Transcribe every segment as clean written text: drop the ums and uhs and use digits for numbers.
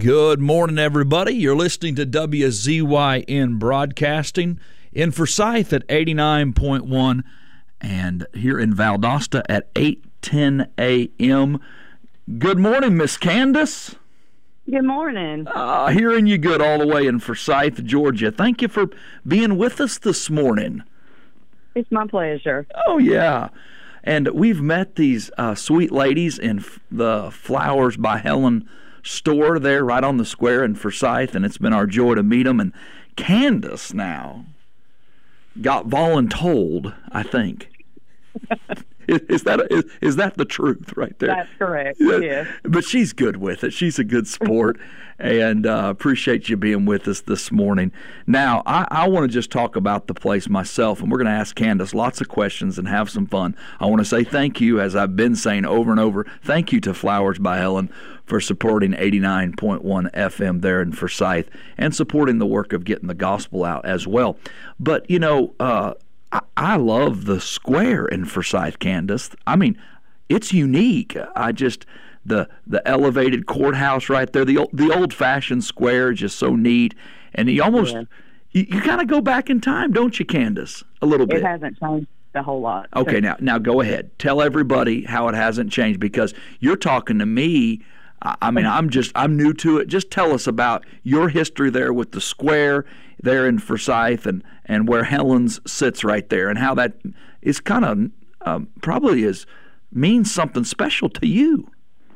Good morning, everybody. You're listening to WZYN Broadcasting in Forsyth at 89.1 and here in Valdosta at 8:10 a.m. Good morning, Miss Candace. Good morning. Hearing you good all the way in Forsyth, Georgia. Thank you for being with us this morning. It's my pleasure. Oh, yeah. And we've met these sweet ladies in the Flowers by Helen store there right on the square in Forsyth, and it's been our joy to meet them. And Candace now got voluntold, I think. Is that the truth right there? That's correct, yes. But she's good with it. She's a good sport, and appreciate you being with us this morning. Now, I want to just talk about the place myself, and we're going to ask Candace lots of questions and have some fun. I want to say thank you, as I've been saying over and over, thank you to Flowers by Helen for supporting 89.1 FM there in Forsyth and supporting the work of getting the gospel out as well. But, you know, I love the square in Forsyth, Candace. I mean, it's unique. The elevated courthouse right there, the old-fashioned square is just so neat. And you almost, you kind of go back in time, don't you, Candace? A little bit. It hasn't changed a whole lot. Okay, now go ahead. Tell everybody how it hasn't changed, because you're talking to me. I mean, I'm new to it. Just tell us about your history there with the square there in Forsyth and where Helen's sits right there, and how that is kind of probably means something special to you.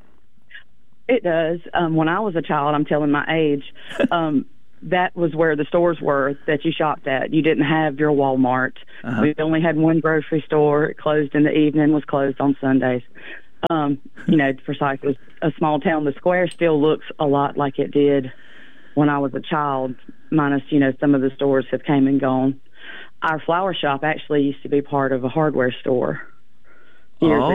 It does. When I was a child, I'm telling my age, that was where the stores were that you shopped at. You didn't have your Walmart. Uh-huh. We only had one grocery store. It closed in the evening, was closed on Sundays. Forsyth was a small town. The square still looks a lot like it did when I was a child, minus, some of the stores have came and gone. Our flower shop actually used to be part of a hardware store years